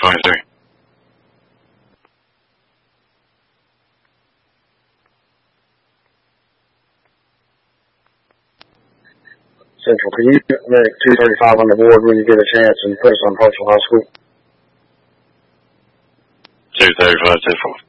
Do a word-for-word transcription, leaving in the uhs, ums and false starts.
twenty-three. Central, can you make two thirty-five on the board when you get a chance and put us on Hartsville High School? two thirty-five, two four.